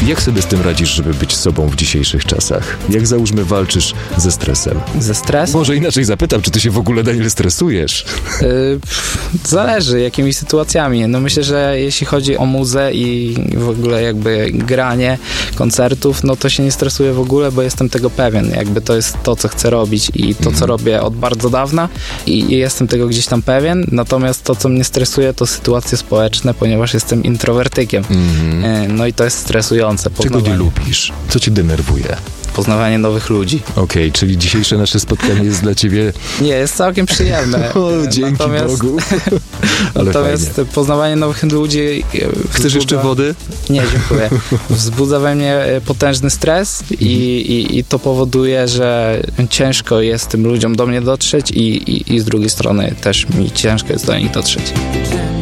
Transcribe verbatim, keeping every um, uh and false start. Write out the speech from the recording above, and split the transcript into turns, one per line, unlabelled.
Jak sobie z tym radzisz, żeby być sobą w dzisiejszych czasach? Jak, załóżmy, walczysz ze stresem?
Ze stresem?
Może inaczej zapytam, czy ty się w ogóle, Daniel, stresujesz?
Yy, zależy, jakimi sytuacjami. No myślę, że jeśli chodzi o muzę i w ogóle jakby granie koncertów, no to się nie stresuję w ogóle, bo jestem tego pewien. Jakby to jest to, co chcę robić i to, co robię od bardzo dawna i, i jestem tego gdzieś tam pewien. Natomiast to, co mnie stresuje, to sytuacje społeczne, ponieważ jestem introwertykiem. Mm-hmm. Yy, no i to jest stresujące.
Czego nie lubisz? Co cię denerwuje?
Poznawanie nowych ludzi.
Okej, okay, czyli dzisiejsze nasze spotkanie jest dla ciebie...
Nie, jest całkiem przyjemne.
O, dzięki
natomiast,
Bogu. Ale
natomiast
fajnie.
Poznawanie nowych ludzi...
Chcesz
wzbudza...
jeszcze wody?
Nie, dziękuję. Wzbudza we mnie potężny stres i, i, i to powoduje, że ciężko jest tym ludziom do mnie dotrzeć i, i, i z drugiej strony też mi ciężko jest do nich dotrzeć.